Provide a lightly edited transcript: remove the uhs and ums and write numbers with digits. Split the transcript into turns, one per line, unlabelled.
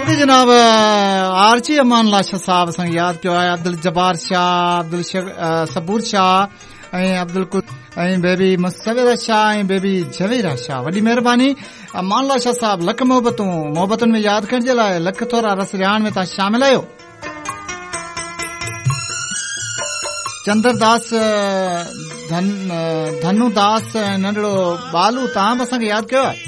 जनाब आरची अमान लाशा साहब असांखे यादि कयो आहे. अब्दुल जब्बार शाह, अब्दुल सबूर शाह ऐं अब्दुल ऐं बेबी मुसविरा शाह ऐं बेबी जवेरा शाह. वॾी महिरबानी अमान लाशा साहब. लख मोहबतुनि में यादि करण जे लाइ लख थोरा रस रिहाण में तव्हां शामिल आहियो. चंद्रदास धनु दास नंढड़ो बालू तव्हां बि असांखे यादि कयो आहे.